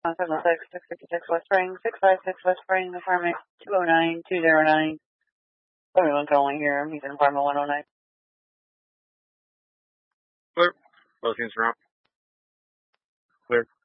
706, 656 West Spring, 656 West Spring, apartment 209, 209. Everyone can only hear him. He's in apartment 109. Clear. Both things are out. Clear.